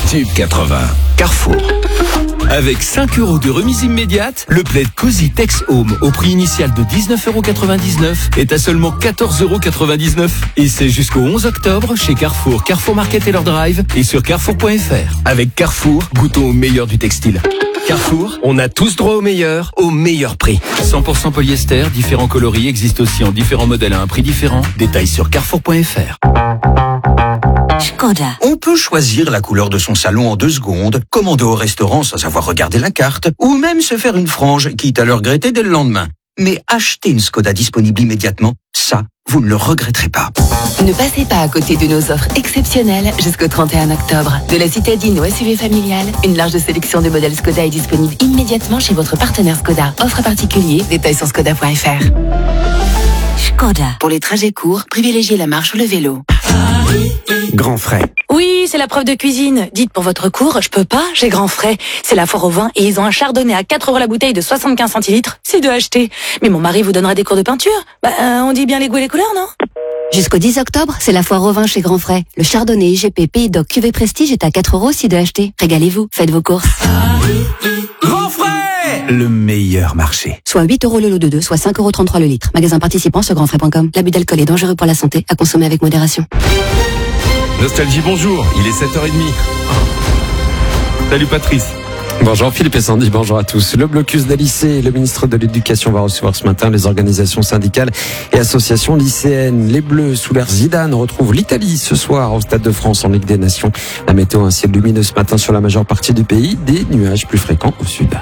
Tube 80. Carrefour. Avec 5 € de remise immédiate, le plaid Cozy Tex Home au prix initial de 19,99 € est à seulement 14,99 €. Et c'est jusqu'au 11 octobre chez Carrefour, Carrefour Market et leur drive et sur carrefour.fr. Avec Carrefour, goûtons au meilleur du textile. Carrefour, on a tous droit au meilleur prix. 100% polyester, différents coloris existent aussi en différents modèles à un prix différent. Détails sur carrefour.fr. Skoda. On peut choisir la couleur de son salon en 2 secondes, commander au restaurant sans avoir regardé la carte, ou même se faire une frange, quitte à le regretter dès le lendemain. Mais acheter une Skoda disponible immédiatement, ça, vous ne le regretterez pas. Ne passez pas à côté de nos offres exceptionnelles jusqu'au 31 octobre. De la citadine au SUV familial, une large sélection de modèles Skoda est disponible immédiatement chez votre partenaire Skoda. Offre particulier, détails sur skoda.fr. Skoda. Pour les trajets courts, privilégiez la marche ou le vélo. Grand Frais. Oui, c'est la preuve de cuisine. Dites pour votre cours, je peux pas, j'ai Grand Frais. C'est la foire au vin et ils ont un chardonnay à 4 € la bouteille de 75 centilitres. C'est de acheter. Mais mon mari vous donnera des cours de peinture. On dit bien les goûts et les couleurs, non? Jusqu'au 10 octobre, c'est la foire au vin chez Grand Frais. Le chardonnay IGP Pays d'Oc Cuvée Prestige est à 4 € si de acheter. Régalez-vous, faites vos courses. Grand Frais, le meilleur marché. Soit 8 € le lot de 2, soit 5,33 € le litre. Magasin participant sur grandfrais.com. L'abus d'alcool est dangereux pour la santé, à consommer avec modération. Nostalgie, bonjour, il est 7h30. Salut Patrice. Bonjour Philippe et Sandy, bonjour à tous. Le blocus des lycées, le ministre de l'Éducation va recevoir ce matin les organisations syndicales et associations lycéennes. Les Bleus, sous l'ère Zidane, retrouvent l'Italie ce soir au Stade de France en Ligue des Nations. La météo, un ciel lumineux ce matin sur la majeure partie du pays, des nuages plus fréquents au sud.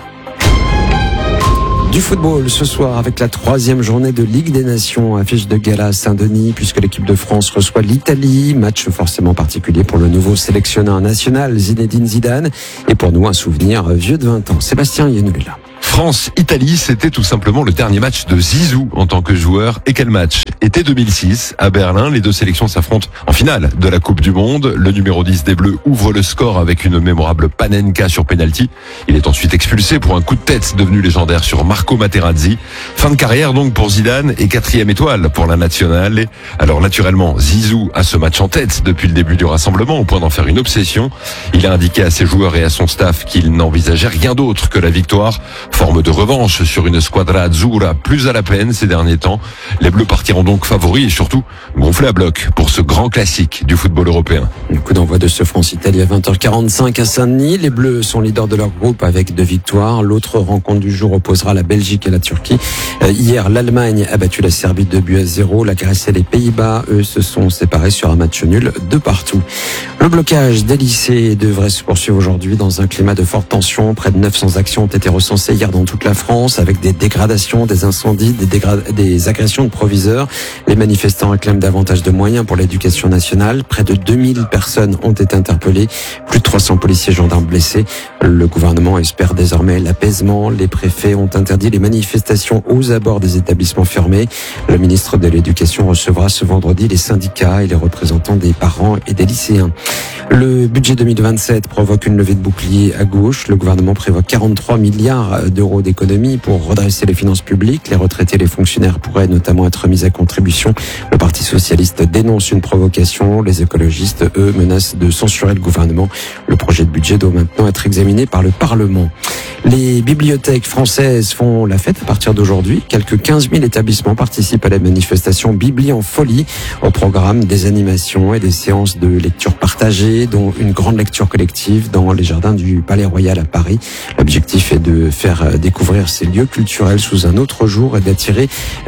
Du football ce soir avec la 3e journée de Ligue des Nations, affiche de gala à Saint-Denis puisque l'équipe de France reçoit l'Italie, match forcément particulier pour le nouveau sélectionneur national Zinedine Zidane et pour nous un souvenir vieux de 20 ans. Sébastien Yenoulila. France-Italie, c'était tout simplement le dernier match de Zizou en tant que joueur. Et quel match? Été 2006, à Berlin, les deux sélections s'affrontent en finale de la Coupe du Monde. Le numéro 10 des Bleus ouvre le score avec une mémorable Panenka sur penalty. Il est ensuite expulsé pour un coup de tête devenu légendaire sur Marco Materazzi. Fin de carrière donc pour Zidane et 4e étoile pour la nationale. Alors naturellement, Zizou a ce match en tête depuis le début du rassemblement au point d'en faire une obsession. Il a indiqué à ses joueurs et à son staff qu'il n'envisageait rien d'autre que la victoire. Forme de revanche sur une squadra azzurra plus à la peine ces derniers temps. Les Bleus partiront donc favoris et surtout gonflés à bloc pour ce grand classique du football européen. Le coup d'envoi de ce France-Italie à 20h45 à Saint-Denis. Les Bleus sont leaders de leur groupe avec 2 victoires. L'autre rencontre du jour opposera la Belgique et la Turquie. Hier, l'Allemagne a battu la Serbie 2-0. La Grèce et les Pays-Bas, eux, se sont séparés sur un match nul de partout. Le blocage des lycées devrait se poursuivre aujourd'hui dans un climat de forte tension. Près de 900 actions ont été recensées hier dans toute la France avec des dégradations, des incendies, des agressions de proviseurs. Les manifestants réclament davantage de moyens pour l'éducation nationale. Près de 2000 personnes ont été interpellées, plus de 300 policiers et gendarmes blessés. Le gouvernement espère désormais l'apaisement. Les préfets ont interdit les manifestations aux abords des établissements fermés. Le ministre de l'Éducation recevra ce vendredi les syndicats et les représentants des parents et des lycéens. Le budget 2027 provoque une levée de bouclier à gauche. Le gouvernement prévoit 43 milliards d'euros d'économies pour redresser les finances publiques. Les retraités et les fonctionnaires pourraient notamment être mis à contribution. Le Parti socialiste dénonce une provocation. Les écologistes, eux, menacent de censurer le gouvernement. Le projet de budget doit maintenant être examiné par le Parlement. Les bibliothèques françaises font la fête à partir d'aujourd'hui. Quelques 15 000 établissements participent à la manifestation Bibli en folie. Au programme, des animations et des séances de lecture partagée, dont une grande lecture collective dans les jardins du Palais Royal à Paris. L'objectif est de faire découvrir ces lieux culturels sous un autre jour et d'attirer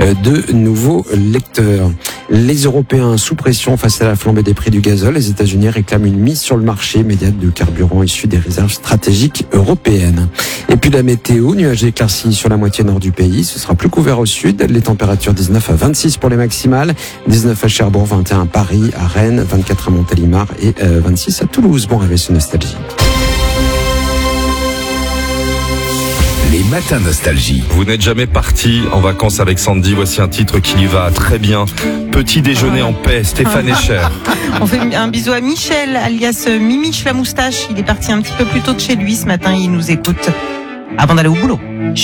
de nouveaux lecteurs. Les Européens sous pression face à la flambée des prix du gazole. Les États-Unis réclament une mise sur le marché immédiate de carburant issu des réserves stratégiques européennes. Et puis la météo, nuages éclaircis sur la moitié nord du pays. Ce sera plus couvert au sud. Les températures 19 à 26 pour les maximales. 19 à Cherbourg, 21 à Paris, à Rennes, 24 à Montélimar et 26 à Toulouse. Bon réveil sur Nostalgie. Les matins Nostalgie. Vous n'êtes jamais parti en vacances avec Sandy. Voici un titre qui lui va très bien. Petit déjeuner en paix, Stéphane Echer. On fait un bisou à Michel, alias Mimiche la moustache. Il est parti un petit peu plus tôt de chez lui ce matin. Il nous écoute avant d'aller au boulot.